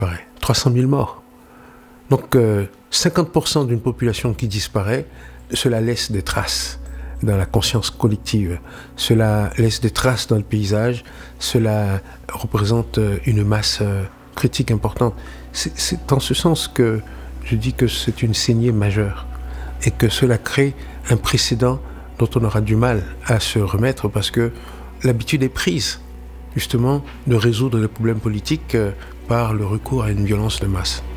disparaît. 300 000 morts. Donc 50% d'une population qui disparaît, cela laisse des traces dans la conscience collective. Cela laisse des traces dans le paysage. Cela représente une masse critique importante. C'est dans ce sens que je dis que c'est une saignée majeure et que cela crée un précédent dont on aura du mal à se remettre parce que l'habitude est prise, justement, de résoudre les problèmes politiques par le recours à une violence de masse.